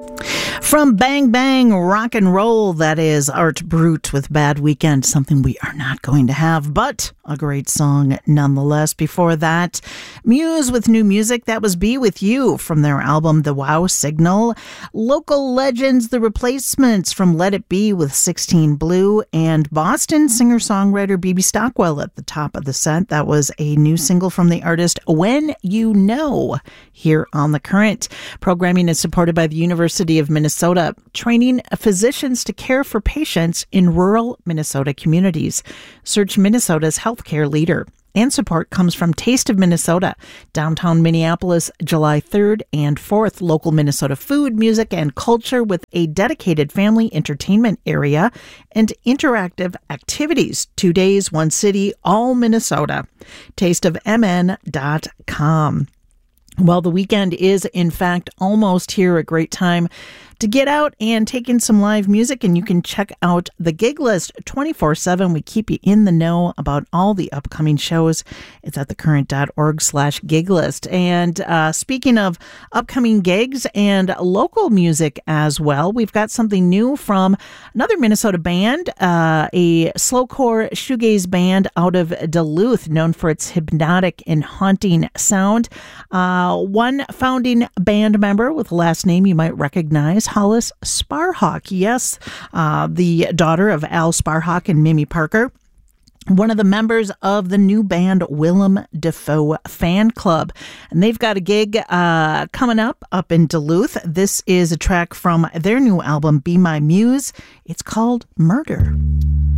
From Bang Bang Rock and Roll, that is Art Brut with Bad Weekend, something we are not going to have, but a great song nonetheless. Before that, Muse with new music, that was Be With You from their album The Wow Signal. Local legends, The Replacements from Let It Be with 16 Blue, and Boston singer-songwriter BB Stockwell at the top of the set. That was a new single from the artist When You Know here on The Current. Programming is supported by the University of Minnesota, training physicians to care for patients in rural Minnesota communities. Search Minnesota's healthcare leader. And support comes from Taste of Minnesota, downtown Minneapolis, July 3rd and 4th. Local Minnesota food, music, and culture with a dedicated family entertainment area and interactive activities. 2 days, one city, all Minnesota. tasteofmn.com. Well, the weekend is, in fact, almost here. A great time to get out and take in some live music, and you can check out the gig list 24/7. We keep you in the know about all the upcoming shows. It's at thecurrent.org/gig list. And speaking of upcoming gigs and local music as well, we've got something new from another Minnesota band, a slowcore shoegaze band out of Duluth, known for its hypnotic and haunting sound. One founding band member with a last name you might recognize, Hollis Sparhawk. Yes, the daughter of Al Sparhawk and Mimi Parker. One of the members of the new band Willem Dafoe Fan Club. And they've got a gig coming up in Duluth. This is a track from their new album, Be My Muse. It's called Murder.